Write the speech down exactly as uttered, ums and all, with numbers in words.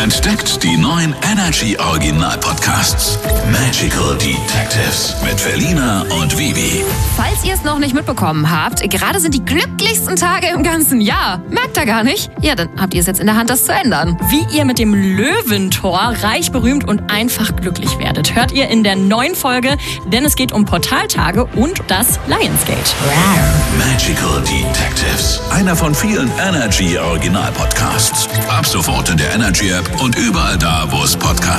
Entdeckt die neuen Energy Original Podcasts. Magical Detectives mit Felina und Vivi. Falls ihr es noch nicht mitbekommen habt, gerade sind die glücklichsten Tage im ganzen Jahr. Merkt ihr gar nicht? Ja, dann habt ihr es jetzt in der Hand, das zu ändern. Wie ihr mit dem Löwentor reich, berühmt und einfach glücklich werdet, hört ihr in der neuen Folge, denn es geht um Portaltage und das Lionsgate. Magical Detectives. Einer von vielen Energy Original Podcasts. Ab sofort in der Energy App und überall da, wo es Podcasts